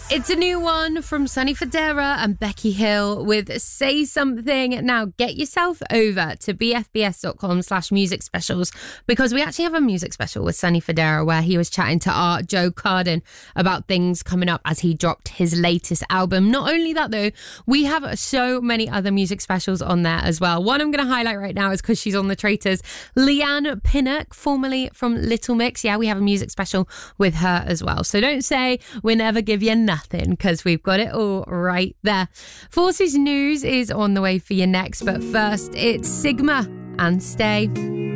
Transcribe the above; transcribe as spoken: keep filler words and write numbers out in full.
It's a new one from Sonny Fodera and Becky Hill with Say Something. Now get yourself over to bfbs.com slash music specials because we actually have a music special with Sonny Fodera where he was chatting to our Joe Carden about things coming up as he dropped his latest album. Not only that though, we have so many other music specials on there as well. One I'm going to highlight right now is because she's on the Traitors. Leanne Pinnock, formerly from Little Mix. Yeah, we have a music special with her as well. So don't say we never give you nothing because we've got it all right there. Forces News is on the way for you next, but first it's Sigma and Stay.